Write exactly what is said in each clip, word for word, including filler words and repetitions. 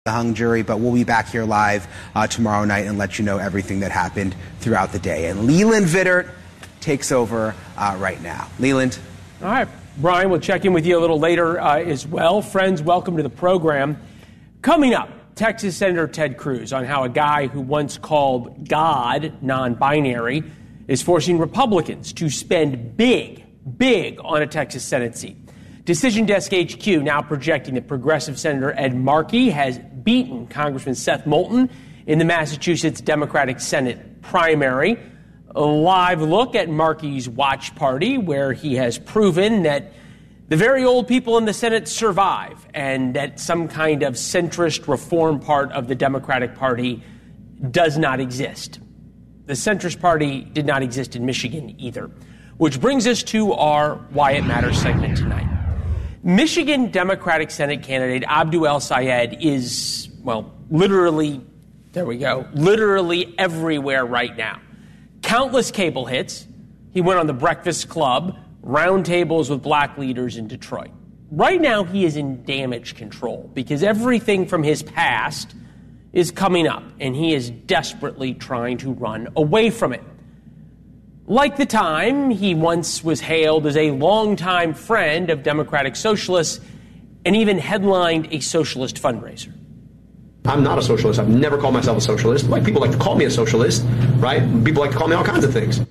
the hung jury, but we'll be back here live uh, tomorrow night and let you know everything that happened throughout the day. And Leland Vittert takes over uh, right now. Leland. All right, Brian, we'll check in with you a little later uh, as well. Friends, welcome to the program. Coming up, Texas Senator Ted Cruz on how a guy who once called God non-binary is forcing Republicans to spend big, big on a Texas Senate seat. Decision Desk H Q now projecting that progressive Senator Ed Markey has beaten Congressman Seth Moulton in the Massachusetts Democratic Senate primary. A live look at Markey's watch party, where he has proven that the very old people in the Senate survive and that some kind of centrist reform part of the Democratic Party does not exist. The centrist party did not exist in Michigan either, which brings us to our Why It Matters segment tonight. Michigan Democratic Senate candidate Abdul El-Sayed is, well, literally, there we go, literally everywhere right now. Countless cable hits. He went on The Breakfast Club, roundtables with black leaders in Detroit. Right now, he is in damage control because everything from his past is coming up, and he is desperately trying to run away from it. Like the time he once was hailed as a longtime friend of Democratic Socialists and even headlined a socialist fundraiser. I'm not a socialist. I've never called myself a socialist. Like, people like to call me a socialist, right? People like to call me all kinds of things.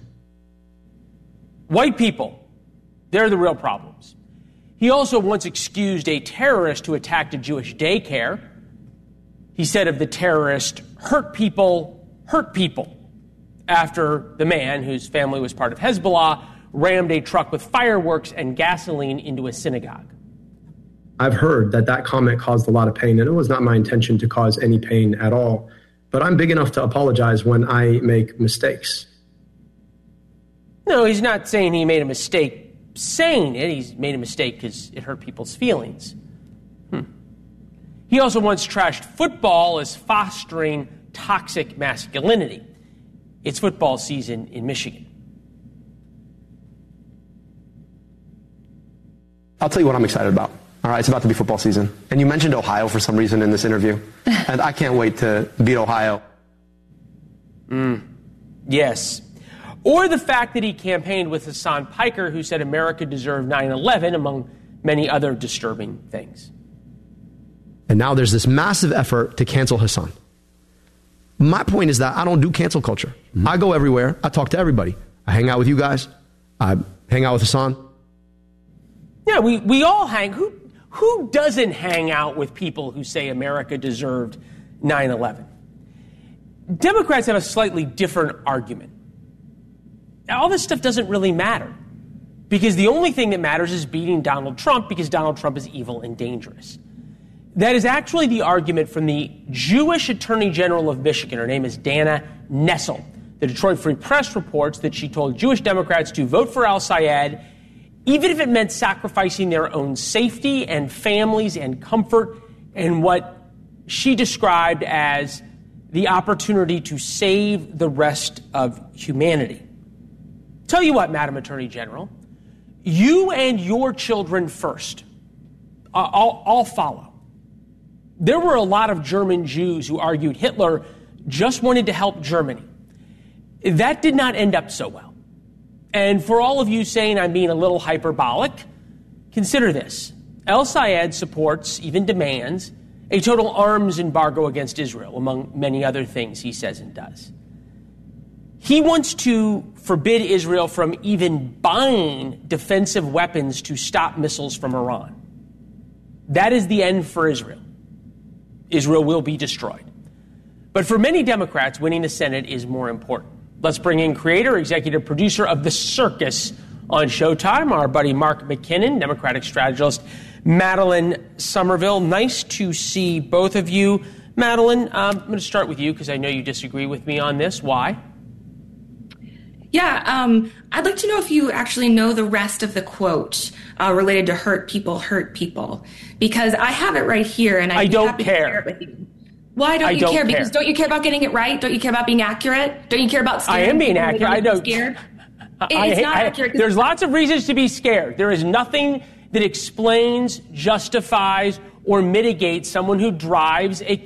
White people, they're the real problems. He also once excused a terrorist who attacked a Jewish daycare. He said of the terrorist, hurt people, hurt people, after the man, whose family was part of Hezbollah, rammed a truck with fireworks and gasoline into a synagogue. I've heard that that comment caused a lot of pain, and it was not my intention to cause any pain at all. But I'm big enough to apologize when I make mistakes. No, he's not saying he made a mistake saying it. He's made a mistake because it hurt people's feelings. Hmm. He also once trashed football as fostering toxic masculinity. It's football season in Michigan. I'll tell you what I'm excited about. All right, it's about to be football season. And you mentioned Ohio for some reason in this interview. And I can't wait to beat Ohio. Mm. Yes. Or the fact that he campaigned with Hassan Piker, who said America deserved nine eleven, among many other disturbing things. And now there's this massive effort to cancel Hassan. My point is that I don't do cancel culture. Mm-hmm. I go everywhere. I talk to everybody. I hang out with you guys. I hang out with Hassan. Yeah, we, we all hang. Who, who doesn't hang out with people who say America deserved nine eleven? Democrats have a slightly different argument. All this stuff doesn't really matter because the only thing that matters is beating Donald Trump because Donald Trump is evil and dangerous. That is actually the argument from the Jewish Attorney General of Michigan. Her name is Dana Nessel. The Detroit Free Press reports that she told Jewish Democrats to vote for El-Sayed, even if it meant sacrificing their own safety and families and comfort and what she described as the opportunity to save the rest of humanity. Tell you what, Madam Attorney General, you and your children first. Uh, I'll, I'll follow. There were a lot of German Jews who argued Hitler just wanted to help Germany. That did not end up so well. And for all of you saying I'm being a little hyperbolic, consider this. El-Sayed supports, even demands, a total arms embargo against Israel, among many other things he says and does. He wants to forbid Israel from even buying defensive weapons to stop missiles from Iran. That is the end for Israel. Israel will be destroyed. But for many Democrats, winning the Senate is more important. Let's bring in creator, executive producer of The Circus on Showtime, our buddy Mark McKinnon, Democratic strategist Madeline Somerville. Nice to see both of you. Madeline, um, I'm going to start with you because I know you disagree with me on this. Why? Yeah, um, I'd like to know if you actually know the rest of the quote uh, related to hurt people, hurt people, because I have it right here, and I'd I be don't happy care. to share it with you. Why don't I you don't care? care? Because don't you care about getting it right? Don't you care about being accurate? Don't you care about scaring I am being people when they accurate. I don't don't. get scared? It- I, it's not I, accurate. There's lots of reasons to be scared. There is nothing that explains, justifies, or mitigates someone who drives a